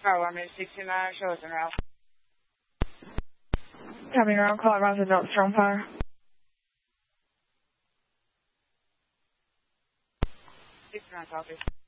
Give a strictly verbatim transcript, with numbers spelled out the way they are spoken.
Car one minute sixty-nine, show us en route. Coming around, call around to Delta Strong Fire. sixty-nine, copy.